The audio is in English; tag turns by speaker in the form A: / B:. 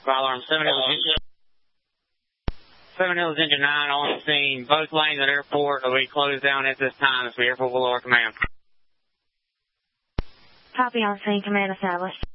A: Fire alarm 7 Hills Engine 9 on the scene. Both lanes at airport will be closed down at this time. This will be Airport Boulevard Command.
B: Copy on scene, command established.